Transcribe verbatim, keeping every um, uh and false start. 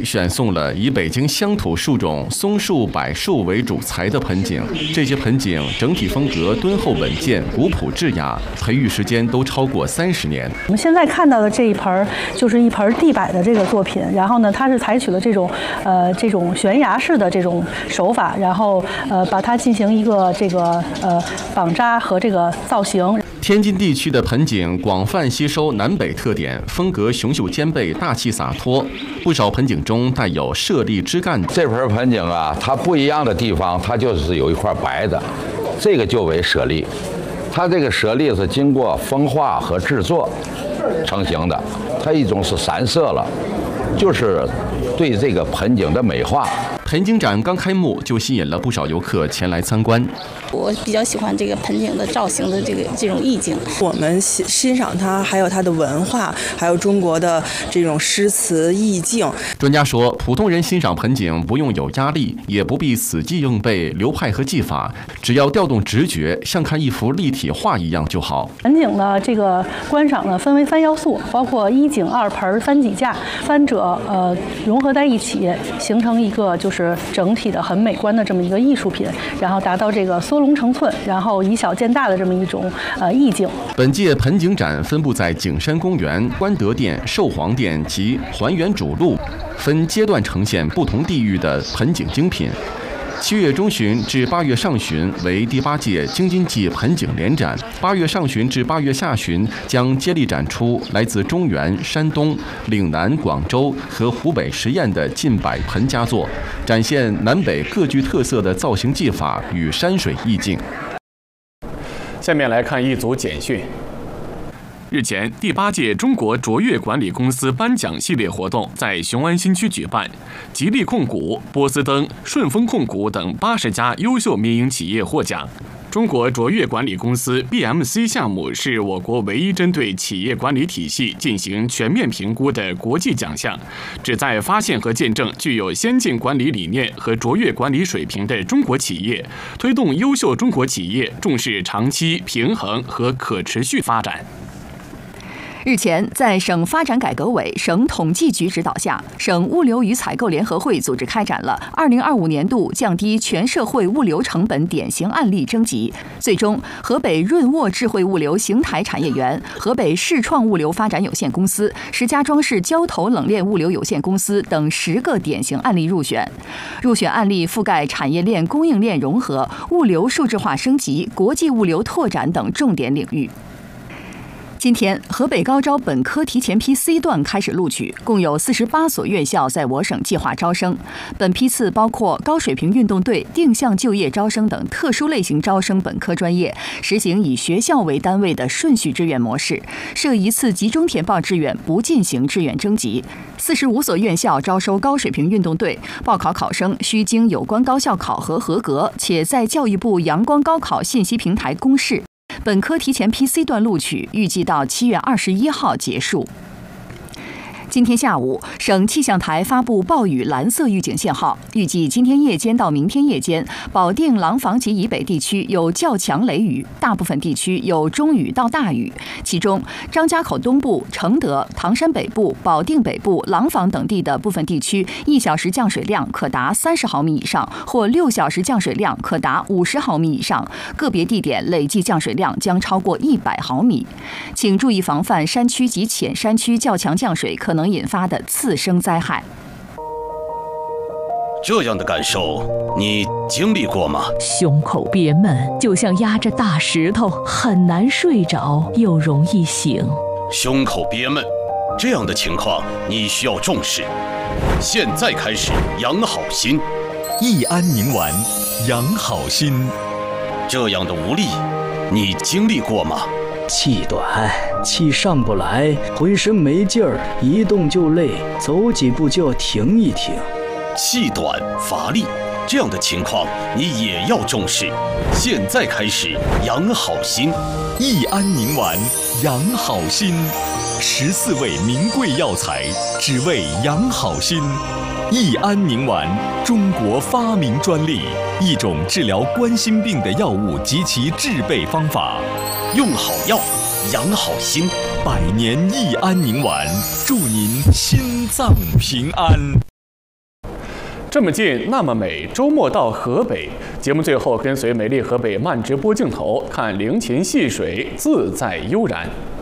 选送了以北京乡土树种松树、柏树为主材的盆景，这些盆景整体风格敦厚稳健、古朴质雅，培育时间都超过三十年。 我们现在看到的这一盆就是一盆地柏的这个作品，然后呢，它是采取了这种呃这种悬崖式的这种手法，然后呃把它进行一个这个呃绑扎和这个造型。 天津地区的盆景广泛吸收南北特点，风格雄秀兼备，大气洒脱。不少盆景中带有舍利枝干。 这盆盆景啊，它不一样的地方，它就是有一块白的，这个就为舍利。它这个舍利是经过风化和制作成型的，它一种是散色了，就是对这个盆景的美化。 盆景展刚开幕就吸引了不少游客前来参观。 我比较喜欢这个盆景的造型的这个这种意境。 我们欣欣赏它，还有它的文化，还有中国的这种诗词意境。 专家说，普通人欣赏盆景不用有压力，也不必死记硬背流派和技法，只要调动直觉，像看一幅立体画一样就好。 盆景呢，这个观赏呢分为三要素，包括一景、二盆、三几架，三者呃融合在一起，形成一个就是整体的很美观的这么一个艺术品，然后达到这个缩龙成寸，然后以小见大的这么一种呃意境。 本届盆景展分布在景山公园、关德殿、寿皇殿及还原主路，分阶段呈现不同地域的盆景精品。七月中旬至八月上旬为第八届京津冀盆景联展，八月上旬至八月下旬将接力展出来自中原、山东、岭南、广州和湖北十堰的近百盆佳作，展现南北各具特色的造型技法与山水意境。 下面来看一组简讯。日前，第八届中国卓越管理公司颁奖系列活动在雄安新区举办，吉利控股、波司登、顺丰控股等八十家优秀民营企业获奖。中国卓越管理公司 B M C 项目是我国唯一针对企业管理体系进行全面评估的国际奖项，旨在发现和见证具有先进管理理念和卓越管理水平的中国企业，推动优秀中国企业重视长期、平衡和可持续发展。 日前，在省发展改革委、省统计局指导下，省物流与采购联合会组织开展了二零二五年度降低全社会物流成本典型案例征集。最终，河北润沃智慧物流邢台产业园、河北世创物流发展有限公司、石家庄市交投冷链物流有限公司等十个典型案例入选。入选案例覆盖产业链供应链融合、物流数字化升级、国际物流拓展等重点领域。今天，河北高招本科提前批 C 段开始录取，共有四十八所院校在我省计划招生。本批次包括高水平运动队、定向就业招生等特殊类型招生本科专业，实行以学校为单位的顺序志愿模式，设一次集中填报志愿，不进行志愿征集。四十五所院校招收高水平运动队，报考考生需经有关高校考核合格，且在教育部阳光高考信息平台公示。本科提前批 C 段录取预计到七月二十一号结束。今天下午，省气象台发布暴雨蓝色预警信号，预计今天夜间到明天夜间，保定、廊坊及以北地区有较强雷雨，大部分地区有中雨到大雨。其中，张家口东部、承德、唐山北部、保定北部、廊坊等地的部分地区，一小时降水量可达三十毫米以上，或六小时降水量可达五十毫米以上，个别地点累计降水量将超过一百毫米。请注意防范山区及浅山区较强降水可能引发的次生灾害。 这样的感受你经历过吗？ 胸口憋闷，就像压着大石头，很难睡着，又容易醒。 胸口憋闷，这样的情况你需要重视。现在开始养好心， 益安宁丸养好心。 这样的无力，你经历过吗？ 气短，气上不来，浑身没劲儿，一动就累，走几步就要停一停。 气短乏力，这样的情况你也要重视。现在开始养好心， 益安宁丸养好心，十四味名贵药材，只为养好心。益安宁丸，中国发明专利，一种治疗冠心病的药物及其制备方法。 用好药，养好心， 百年益安宁丸，祝您心脏平安。 这么近，那么美。周末到河北，节目最后跟随美丽河北慢直播镜头，看灵琴戏水，自在悠然。